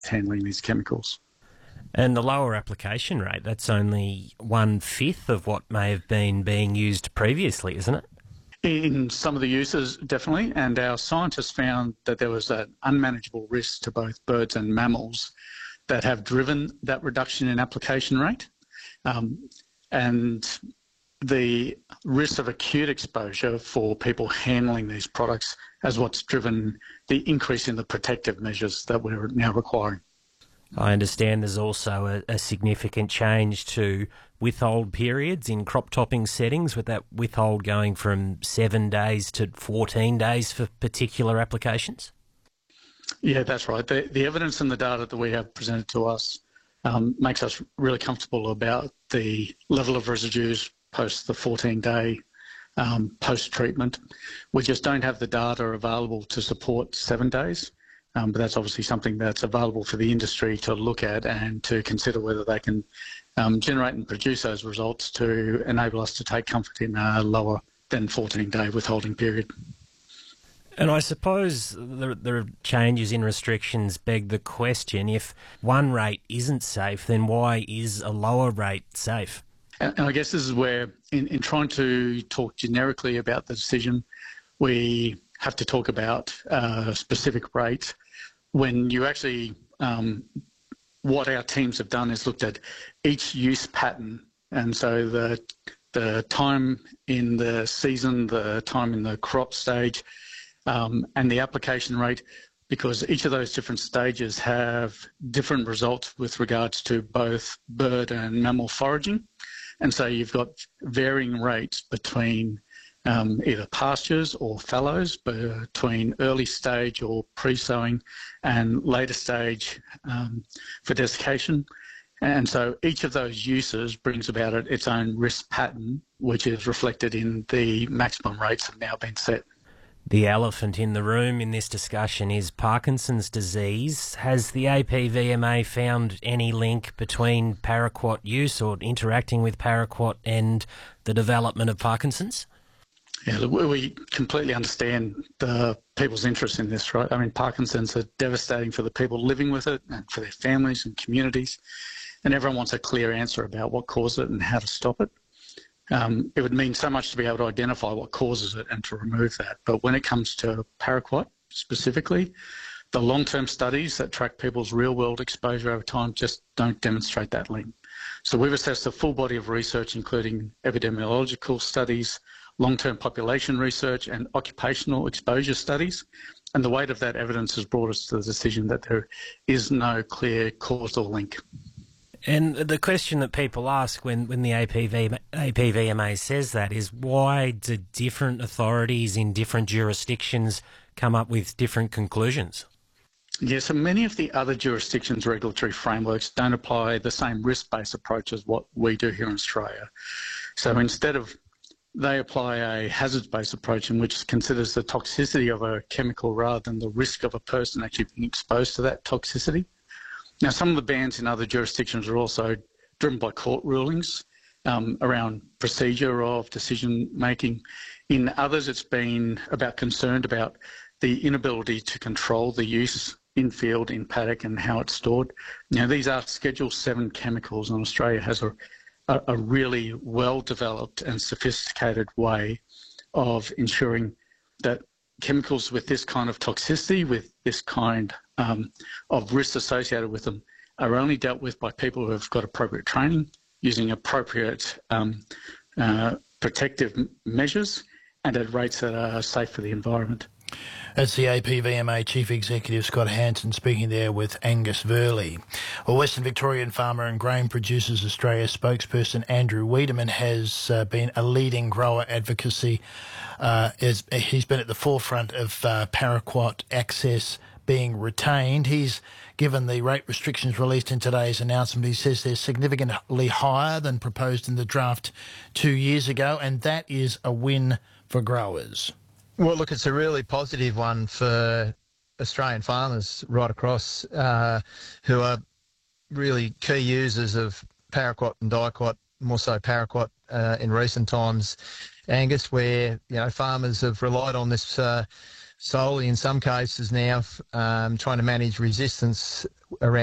handling these chemicals. And the lower application rate, that's only 1/5 of what may have been being used previously, isn't it? In some of the uses, definitely, and our scientists found that there was an unmanageable risk to both birds and mammals that have driven that reduction in application rate. And the risk of acute exposure for people handling these products as what's driven the increase in the protective measures that we're now requiring. I understand there's also a significant change to withhold periods in crop topping settings, with that withhold going from 7 days to 14 days for particular applications. Yeah, that's right. The evidence and the data that we have presented to us makes us really comfortable about the level of residues post the 14-day post-treatment. We just don't have the data available to support 7 days. But that's obviously something that's available for the industry to look at and to consider whether they can generate and produce those results to enable us to take comfort in a lower than 14-day withholding period. And I suppose the changes in restrictions beg the question, if one rate isn't safe, then why is a lower rate safe? And I guess this is where, in trying to talk generically about the decision, we have to talk about specific rates. When you actually, what our teams have done is looked at each use pattern, and so the time in the season, the time in the crop stage, and the application rate, because each of those different stages have different results with regards to both bird and mammal foraging. And so you've got varying rates between either pastures or fallows, between early stage or pre-sowing and later stage for desiccation. And so each of those uses brings about its own risk pattern, which is reflected in the maximum rates that have now been set. The elephant in the room in this discussion is Parkinson's disease. Has the APVMA found any link between paraquat use or interacting with paraquat and the development of Parkinson's? Yeah, we completely understand the people's interest in this, right? I mean, Parkinson's are devastating for the people living with it and for their families and communities, and everyone wants a clear answer about what caused it and how to stop it. It would mean so much to be able to identify what causes it and to remove that. But when it comes to paraquat specifically, the long-term studies that track people's real-world exposure over time just don't demonstrate that link. So we've assessed a full body of research, including epidemiological studies, long-term population research and occupational exposure studies, and the weight of that evidence has brought us to the decision that there is no clear causal link. And the question that people ask when the APVMA says that is, why do different authorities in different jurisdictions come up with different conclusions? Yeah, so many of the other jurisdictions' regulatory frameworks don't apply the same risk-based approach as what we do here in Australia. So instead of they apply a hazards-based approach in which considers the toxicity of a chemical rather than the risk of a person actually being exposed to that toxicity. Now, some of the bans in other jurisdictions are also driven by court rulings around procedure of decision-making. In others, it's been concerned about the inability to control the use in field, in paddock, and how it's stored. Now, these are Schedule 7 chemicals, and Australia has a really well-developed and sophisticated way of ensuring that chemicals with this kind of toxicity, with this kind of risk associated with them, are only dealt with by people who have got appropriate training, using appropriate protective measures, and at rates that are safe for the environment. That's the APVMA Chief Executive Scott Hansen speaking there with Angus Verley. Well, Western Victorian Farmer and Grain Producers Australia spokesperson Andrew Wiedemann has been a leading grower advocacy. He's been at the forefront of paraquat access being retained. He's given the rate restrictions released in today's announcement. He says they're significantly higher than proposed in the draft 2 years ago, and that is a win for growers. Well, look, it's a really positive one for Australian farmers right across who are really key users of paraquat and diquat, more so paraquat in recent times, Angus, where farmers have relied on this solely in some cases now trying to manage resistance around